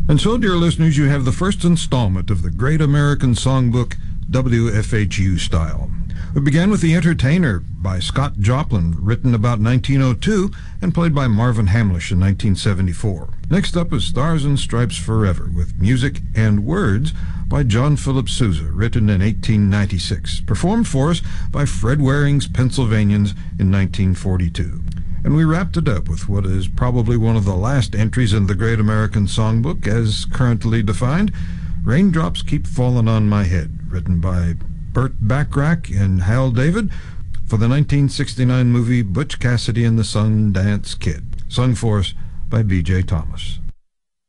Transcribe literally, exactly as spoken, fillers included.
And so, dear listeners, you have the first installment of the Great American Songbook, W F H U style. We began with The Entertainer by Scott Joplin, written about nineteen oh two and played by Marvin Hamlish in nineteen seventy-four. Next up is Stars and Stripes Forever, with music and words by John Philip Sousa, written in eighteen ninety-six, performed for us by Fred Waring's Pennsylvanians in nineteen forty-two. And we wrapped it up with what is probably one of the last entries in the Great American Songbook as currently defined, Raindrops Keep Falling on My Head, written by Burt Bacharach and Hal David for the nineteen sixty-nine movie Butch Cassidy and the Sundance Kid, sung for us by B J Thomas.